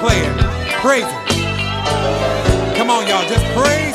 declare. Praise him. Come on, y'all. Just praise